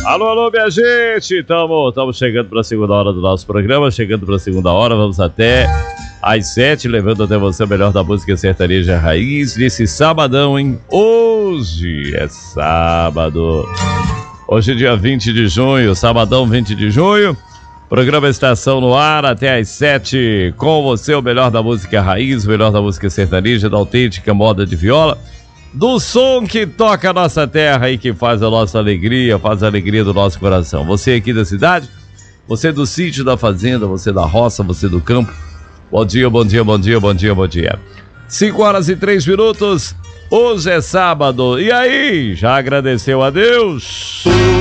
Alô, alô, minha gente! Estamos chegando para a segunda hora do nosso programa, chegando para a segunda hora, vamos até às 7, levando até você o melhor da música sertaneja raiz, nesse sabadão, hein? Hoje é sábado. Hoje é dia 20 de junho, sabadão 20 de junho. Programa Estação no ar até às 7, com você o melhor da música raiz, o melhor da música sertaneja, da autêntica moda de viola, do som que toca a nossa terra e que faz a nossa alegria, faz a alegria do nosso coração. Você aqui da cidade, você do sítio, da fazenda, você da roça, você do campo. Bom dia, bom dia, bom dia, bom dia, bom dia. 5h03, hoje é sábado. E aí, já agradeceu a Deus?